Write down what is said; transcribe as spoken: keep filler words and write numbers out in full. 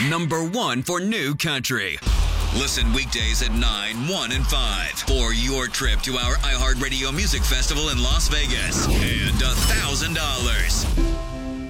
number one for new country. Listen weekdays at nine, one, and five for your trip to our iHeartRadio Music Festival in Las Vegas and one thousand dollars.